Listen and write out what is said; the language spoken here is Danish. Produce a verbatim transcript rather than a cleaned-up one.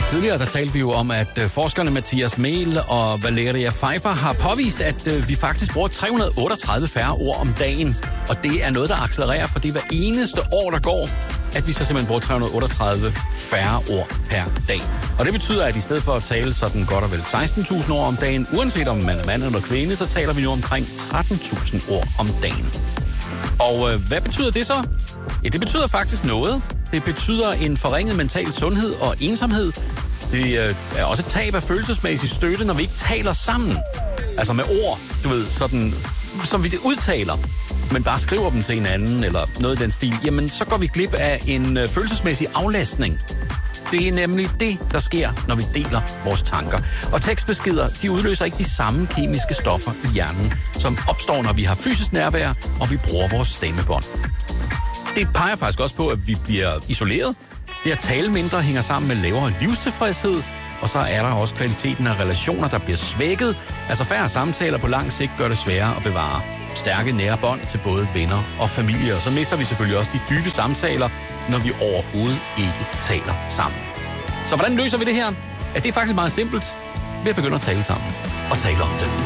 Tidligere der talte vi jo om, at forskerne Mathias Mehl og Valeria Pfeiffer har påvist, at vi faktisk bruger tre hundrede otteogtredive færre ord om dagen. Og det er noget, der accelererer, fordi hver eneste år, der går, at vi så simpelthen bruger tre hundrede otteogtredive færre ord per dag. Og det betyder, at i stedet for at tale sådan godt og vel seksten tusind ord om dagen, uanset om man er mand eller kvinde, så taler vi nu omkring tretten tusind ord om dagen. Og øh, hvad betyder det så? Ja, det betyder faktisk noget. Det betyder en forringet mental sundhed og ensomhed. Det øh, er også et tab af følelsesmæssig støtte, når vi ikke taler sammen. Altså med ord, du ved, sådan, som vi det udtaler, men bare skriver dem til hinanden eller noget i den stil. Jamen, så går vi glip af en øh, følelsesmæssig aflastning. Det er nemlig det, der sker, når vi deler vores tanker. Og tekstbeskeder, de udløser ikke de samme kemiske stoffer i hjernen, som opstår, når vi har fysisk nærvær, og vi bruger vores stemmebånd. Det peger faktisk også på, at vi bliver isoleret. Det at tale mindre hænger sammen med lavere livstilfredshed, og så er der også kvaliteten af relationer, der bliver svækket. Altså færre samtaler på lang sigt gør det sværere at bevare stærke nære bånd til både venner og familie. Og så mister vi selvfølgelig også de dybe samtaler, når vi overhovedet ikke taler sammen. Så hvordan løser vi det her? Ja, det er faktisk meget simpelt ved at begynde at tale sammen og tale om det.